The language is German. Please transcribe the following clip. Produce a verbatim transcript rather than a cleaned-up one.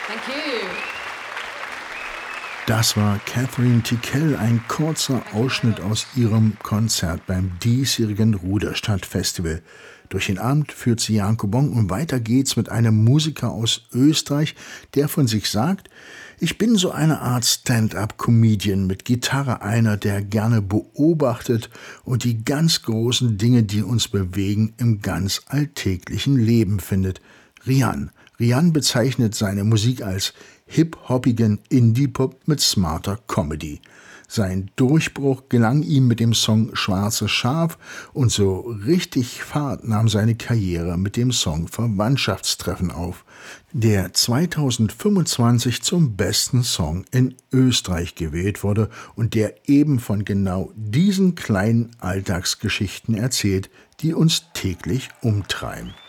Thank you. Das war Catherine Tickell, ein kurzer Ausschnitt aus ihrem Konzert beim diesjährigen Ruderstadt-Festival. Durch den Abend führt sie Janko Bonk und weiter geht's mit einem Musiker aus Österreich, der von sich sagt: Ich bin so eine Art Stand-up-Comedian mit Gitarre, einer, der gerne beobachtet und die ganz großen Dinge, die uns bewegen, im ganz alltäglichen Leben findet. Rian. Rian bezeichnet seine Musik als hip-hoppigen Indie-Pop mit smarter Comedy. Sein Durchbruch gelang ihm mit dem Song Schwarzes Schaf und so richtig Fahrt nahm seine Karriere mit dem Song Verwandtschaftstreffen auf, der zweitausendfünfundzwanzig zum besten Song in Österreich gewählt wurde und der eben von genau diesen kleinen Alltagsgeschichten erzählt, die uns täglich umtreiben.